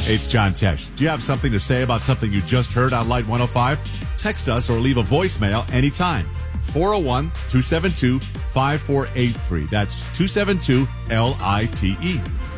Hey, it's John Tesh. Do you have something to say about something you just heard on Light 105? Text us or leave a voicemail anytime. 401-272-5483. That's 272-LITE.